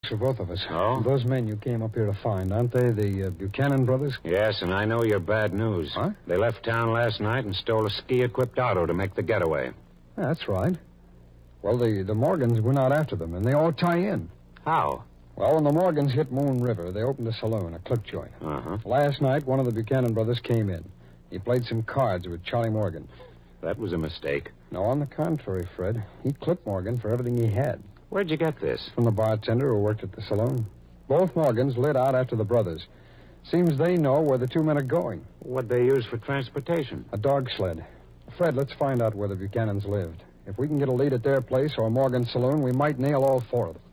For both of us. Oh? Those men you came up here to find, aren't they the Buchanan brothers? Yes, and I know you're bad news. Huh? They left town last night and stole a ski-equipped auto to make the getaway. Yeah, that's right. Well, the Morgans went out after them, and they all tie in. How? Well, when the Morgans hit Moon River, they opened a saloon, a click joint. Uh-huh. Last night, one of the Buchanan brothers came in. He played some cards with Charlie Morgan. That was a mistake. No, on the contrary, Fred. He clipped Morgan for everything he had. Where'd you get this? From the bartender who worked at the saloon. Both Morgans lit out after the brothers. Seems they know where the two men are going. What'd they use for transportation? A dog sled. Fred, let's find out where the Buchanans lived. If we can get a lead at their place or Morgan's saloon, we might nail all four of them.